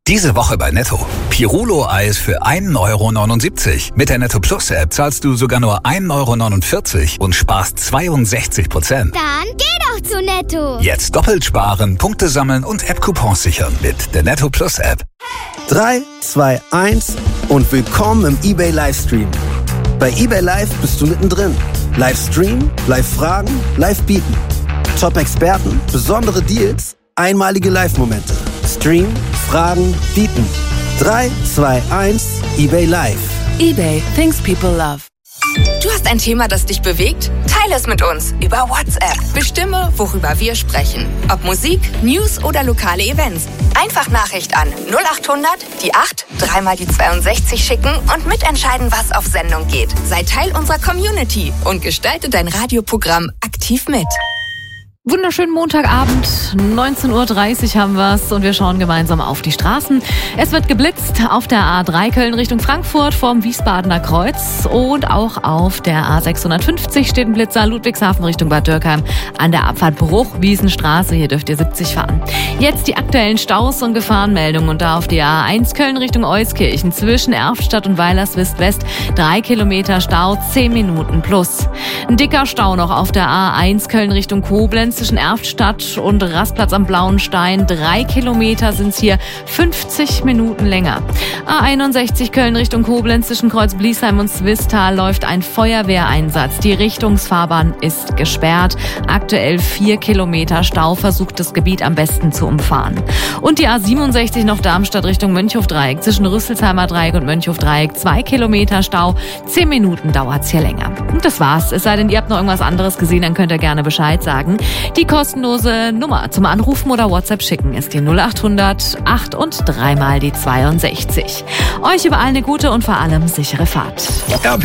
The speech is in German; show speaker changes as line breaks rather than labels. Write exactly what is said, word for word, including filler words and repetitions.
Diese Woche bei Netto. Pirulo-Eis für ein Euro neunundsiebzig. Mit der Netto Plus App zahlst du sogar nur ein Euro neunundvierzig und sparst zweiundsechzig Prozent.
Dann geh doch zu Netto.
Jetzt doppelt sparen, Punkte sammeln und App-Coupons sichern mit der Netto Plus App.
drei, zwei, eins und willkommen im eBay Livestream. Bei eBay Live bist du mittendrin. Livestream, Live-Fragen, Live-Bieten. Top-Experten, besondere Deals, einmalige Live-Momente. Stream, Fragen, bieten. drei, zwei, eins, eBay Live.
eBay, things people love. Du hast ein Thema, das dich bewegt? Teile es mit uns über WhatsApp. Bestimme, worüber wir sprechen. Ob Musik, News oder lokale Events. Einfach Nachricht an null acht hundert, die acht, dreimal die zweiundsechzig schicken und mitentscheiden, was auf Sendung geht. Sei Teil unserer Community und gestalte dein Radioprogramm aktiv mit.
Wunderschönen Montagabend, neunzehn Uhr dreißig haben wir's und wir schauen gemeinsam auf die Straßen. Es wird geblitzt auf der A drei Köln Richtung Frankfurt vorm Wiesbadener Kreuz und auch auf der A sechshundertfünfzig steht ein Blitzer Ludwigshafen Richtung Bad Dürkheim an der Abfahrt Bruch-Wiesenstraße. Hier dürft ihr siebzig fahren. Jetzt die aktuellen Staus und Gefahrenmeldungen und da auf die A eins Köln Richtung Euskirchen zwischen Erftstadt und Weilerswist West drei Kilometer Stau, zehn Minuten plus. Ein dicker Stau noch auf der A eins Köln Richtung Koblenz zwischen Erftstadt und Rastplatz am Blauen Stein. Drei Kilometer sind's hier, fünfzig Minuten länger. A einundsechzig Köln Richtung Koblenz zwischen Kreuz Bliesheim und Zwistal läuft ein Feuerwehreinsatz. Die Richtungsfahrbahn ist gesperrt. Aktuell vier Kilometer Stau, versucht das Gebiet am besten zu umfahren. Und die A siebenundsechzig noch Darmstadt Richtung Mönchhofdreieck zwischen Rüsselsheimer Dreieck und Mönchhofdreieck. Zwei Kilometer Stau, zehn Minuten dauert's hier länger. Und das war's. Es sei denn, ihr habt noch irgendwas anderes gesehen, dann könnt ihr gerne Bescheid sagen. Die kostenlose Nummer zum Anrufen oder WhatsApp schicken ist die null acht hundert, acht und dreimal die zweiundsechzig. Euch überall eine gute und vor allem sichere Fahrt.
R